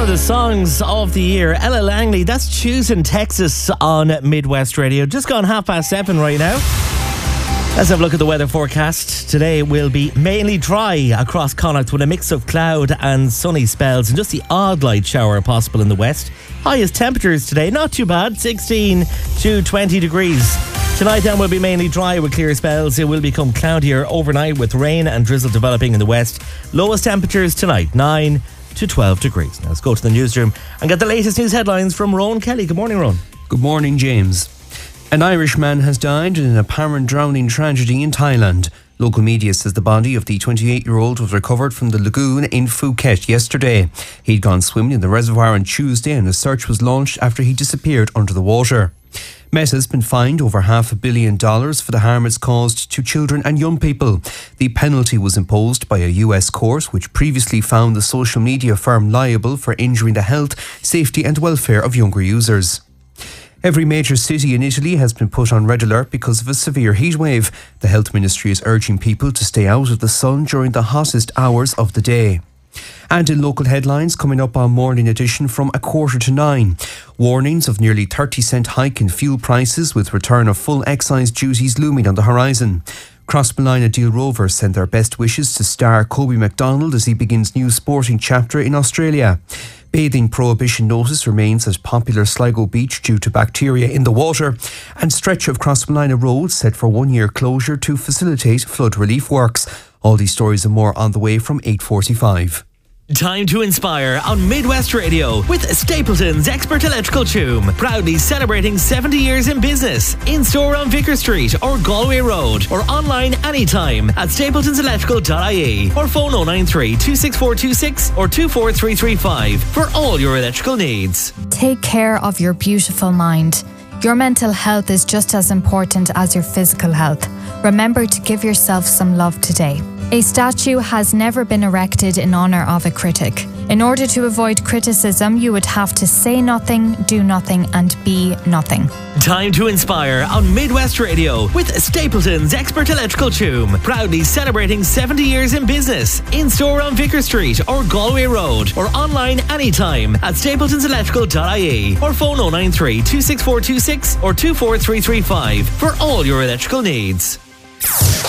of the songs of the year. Ella Langley, that's Choosing Texas on Midwest Radio. Just gone 7:30 right now. Let's have a look at the weather forecast. Today will be mainly dry across Connacht with a mix of cloud and sunny spells and just the odd light shower possible in the west. Highest temperatures today, not too bad, 16 to 20 degrees. Tonight then will be mainly dry with clear spells. It will become cloudier overnight with rain and drizzle developing in the west. Lowest temperatures tonight, 9 to 12 degrees. Now let's go to the newsroom and get the latest news headlines from Rowan Kelly. Good morning, Rowan. Good morning, James. An Irish man has died in an apparent drowning tragedy in Thailand. Local media says the body of the 28-year-old was recovered from the lagoon in Phuket yesterday. He'd gone swimming in the reservoir on Tuesday and a search was launched after he disappeared under the water. Meta has been fined over $500 million for the harm it's caused to children and young people. The penalty was imposed by a US court which previously found the social media firm liable for injuring the health, safety and welfare of younger users. Every major city in Italy has been put on red alert because of a severe heatwave. The health ministry is urging people to stay out of the sun during the hottest hours of the day. And in local headlines coming up on Morning Edition from 8:45. Warnings of nearly 30-cent hike in fuel prices with return of full excise duties looming on the horizon. Crossmolina Deal Rovers send their best wishes to star Kobe McDonald as he begins new sporting chapter in Australia. Bathing prohibition notice remains at popular Sligo Beach due to bacteria in the water, and stretch of Crossmolina Road set for 1 year closure to facilitate flood relief works. All these stories and more on the way from 8:45. Time to inspire on Midwest Radio with Stapleton's Expert Electrical Choom. Proudly celebrating 70 years in business. In-store on Vicar Street or Galway Road or online anytime at stapletonselectrical.ie or phone 093 26426 or 24335 for all your electrical needs. Take care of your beautiful mind. Your mental health is just as important as your physical health. Remember to give yourself some love today. A statue has never been erected in honour of a critic. In order to avoid criticism, you would have to say nothing, do nothing and be nothing. Time to inspire on Midwest Radio with Stapleton's Expert Electrical Choom. Proudly celebrating 70 years in business. In-store on Vicar Street or Galway Road or online anytime at stapletonselectrical.ie or phone 093 26426 or 24335 for all your electrical needs.